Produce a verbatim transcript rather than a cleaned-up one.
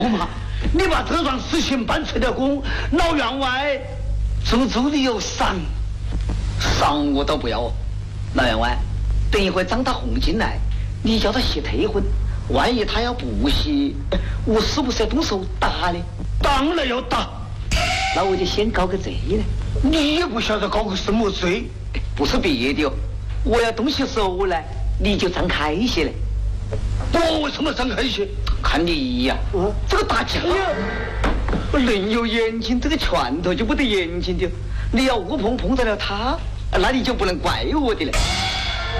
嘛，你把这桩事情办成了功，老员外足足的有赏。 赏我都不要，老员外，等一会张大红进来，你叫他洗退婚，万一他要不洗，我是不是要动手打呢？ 当然要打。 那我就先告个罪呢。 你也不晓得告个什么罪？ 不是别的哦，我要动起手来，你就张开些嘞。 我为什么张开些？ 看你呀、啊， 嗯、 这个打架，人有眼睛，这个拳头就不得眼睛的。你要误碰碰到了他，那你就不能怪我的了。